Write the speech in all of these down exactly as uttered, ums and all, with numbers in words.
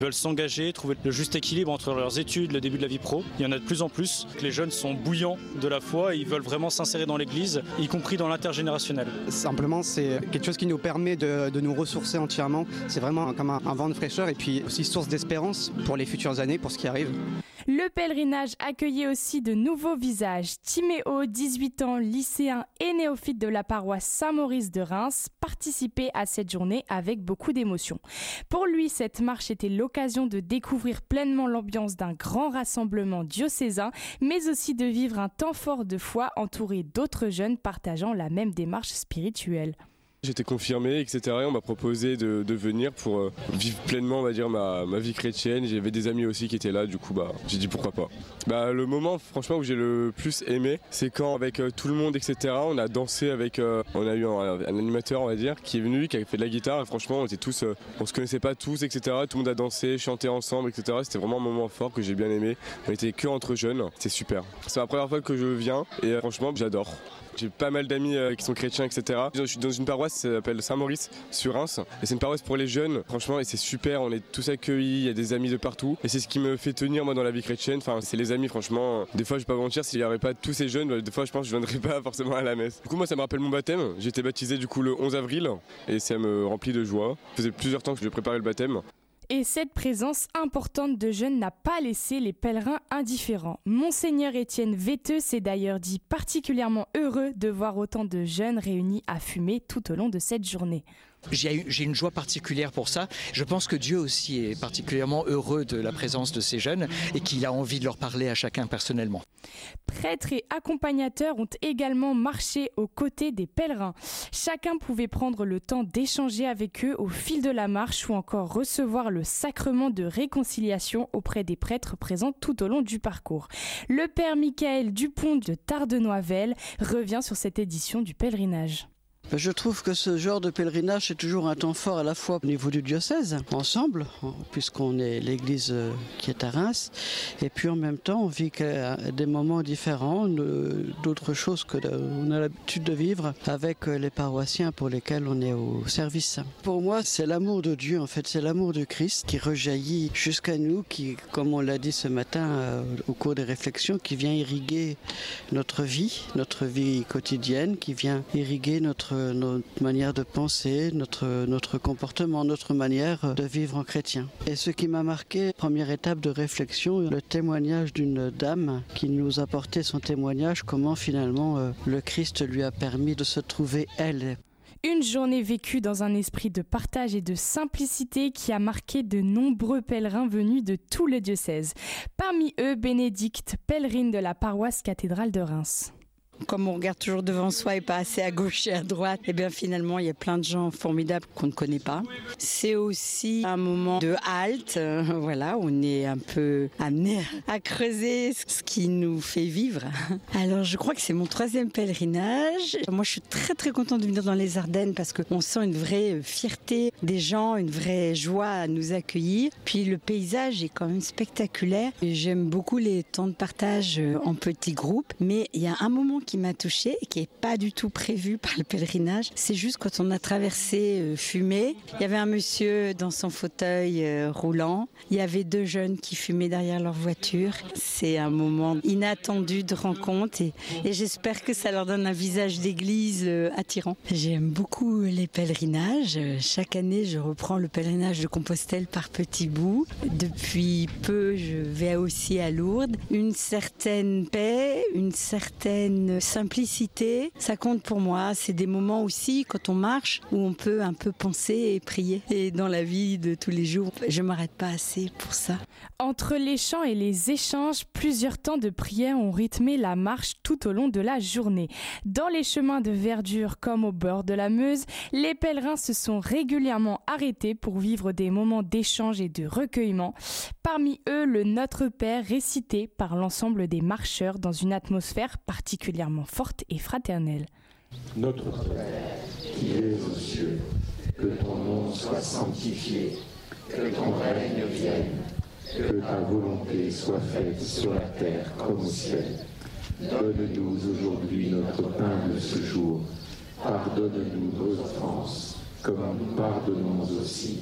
Ils veulent s'engager, trouver le juste équilibre entre leurs études, le début de la vie pro. Il y en a de plus en plus. Les jeunes sont bouillants de la foi et ils veulent vraiment s'insérer dans l'Église, y compris dans l'intergénérationnel. Simplement, c'est quelque chose qui nous permet de, de nous ressourcer entièrement. C'est vraiment comme un, un vent de fraîcheur et puis aussi source d'espérance pour les futures années, pour ce qui arrive. Le pèlerinage accueillait aussi de nouveaux visages. Timéo, dix-huit ans, lycéen et néophyte de la paroisse Saint-Maurice de Reims, participait à cette journée avec beaucoup d'émotion. Pour lui, cette marche était l'occasion de découvrir pleinement l'ambiance d'un grand rassemblement diocésain, mais aussi de vivre un temps fort de foi entouré d'autres jeunes partageant la même démarche spirituelle. J'étais confirmé, et cetera. Et on m'a proposé de, de venir pour euh, vivre pleinement, on va dire, ma, ma vie chrétienne. J'avais des amis aussi qui étaient là, du coup, bah, j'ai dit pourquoi pas. Bah, le moment, franchement, où j'ai le plus aimé, c'est quand, avec euh, tout le monde, et cetera, on a dansé avec, euh, on a eu un, un animateur, on va dire, qui est venu, qui a fait de la guitare. Et franchement, on était tous, euh, on se connaissait pas tous, et cetera. Tout le monde a dansé, chanté ensemble, et cetera. C'était vraiment un moment fort que j'ai bien aimé. On était que entre jeunes, c'était super. C'est la première fois que je viens et euh, franchement, j'adore. J'ai pas mal d'amis euh, qui sont chrétiens, et cetera. Je suis dans une paroisse qui s'appelle Saint-Maurice sur Reims. Et c'est une paroisse pour les jeunes, franchement, et c'est super. On est tous accueillis, il y a des amis de partout. Et c'est ce qui me fait tenir, moi, dans la vie chrétienne. Enfin, c'est les amis, franchement. Des fois, je vais pas vous mentir, s'il y avait pas tous ces jeunes, des fois, je pense que je viendrais pas forcément à la messe. Du coup, moi, ça me rappelle mon baptême. J'ai été baptisé, du coup, le onze avril. Et ça me remplit de joie. Ça faisait plusieurs temps que je préparais le baptême. Et cette présence importante de jeunes n'a pas laissé les pèlerins indifférents. Monseigneur Étienne Veteux s'est d'ailleurs dit particulièrement heureux de voir autant de jeunes réunis à fumer tout au long de cette journée. J'ai, j'ai une joie particulière pour ça. Je pense que Dieu aussi est particulièrement heureux de la présence de ces jeunes et qu'il a envie de leur parler à chacun personnellement. Prêtres et accompagnateurs ont également marché aux côtés des pèlerins. Chacun pouvait prendre le temps d'échanger avec eux au fil de la marche ou encore recevoir le sacrement de réconciliation auprès des prêtres présents tout au long du parcours. Le père Michael Dupont de Tardenoiselle revient sur cette édition du pèlerinage. Je trouve que ce genre de pèlerinage est toujours un temps fort à la fois au niveau du diocèse, ensemble, puisqu'on est l'église qui est à Reims, et puis en même temps on vit des moments différents, d'autres choses que on a l'habitude de vivre avec les paroissiens pour lesquels on est au service. Pour moi, c'est l'amour de Dieu, en fait, c'est l'amour de Christ qui rejaillit jusqu'à nous, qui, comme on l'a dit ce matin euh, au cours des réflexions, qui vient irriguer notre vie, notre vie quotidienne, qui vient irriguer notre notre manière de penser, notre, notre comportement, notre manière de vivre en chrétien. Et ce qui m'a marqué, première étape de réflexion, le témoignage d'une dame qui nous apportait son témoignage, comment finalement euh, le Christ lui a permis de se trouver elle. Une journée vécue dans un esprit de partage et de simplicité qui a marqué de nombreux pèlerins venus de tout le diocèse. Parmi eux, Bénédicte, pèlerine de la paroisse cathédrale de Reims. Comme on regarde toujours devant soi et pas assez à gauche et à droite, et bien finalement il y a plein de gens formidables qu'on ne connaît pas. C'est aussi un moment de halte, euh, voilà, on est un peu amené à creuser ce qui nous fait vivre. Alors je crois que c'est mon troisième pèlerinage. Moi je suis très très contente de venir dans les Ardennes parce qu'on sent une vraie fierté des gens, une vraie joie à nous accueillir. Puis le paysage est quand même spectaculaire. Et j'aime beaucoup les temps de partage en petits groupes, mais il y a un moment qui qui m'a touchée et qui n'est pas du tout prévu par le pèlerinage. C'est juste quand on a traversé euh, Fumé, il y avait un monsieur dans son fauteuil euh, roulant, il y avait deux jeunes qui fumaient derrière leur voiture. C'est un moment inattendu de rencontre et, et j'espère que ça leur donne un visage d'église euh, attirant. J'aime beaucoup les pèlerinages. Chaque année, je reprends le pèlerinage de Compostelle par petits bouts. Depuis peu, je vais aussi à Lourdes. Une certaine paix, une certaine simplicité, ça compte pour moi. C'est des moments aussi, quand on marche, où on peut un peu penser et prier. Et dans la vie de tous les jours, je ne m'arrête pas assez pour ça. Entre les chants et les échanges, plusieurs temps de prière ont rythmé la marche tout au long de la journée. Dans les chemins de verdure comme au bord de la Meuse, les pèlerins se sont régulièrement arrêtés pour vivre des moments d'échange et de recueillement. Parmi eux, le Notre Père récité par l'ensemble des marcheurs dans une atmosphère particulièrement forte et fraternelle. Notre Père, qui es aux cieux, que ton nom soit sanctifié, que ton règne vienne, que ta volonté soit faite sur la terre comme au ciel. Donne-nous aujourd'hui notre pain de ce jour. Pardonne-nous nos offenses, comme nous pardonnons aussi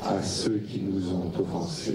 à ceux qui nous ont offensés.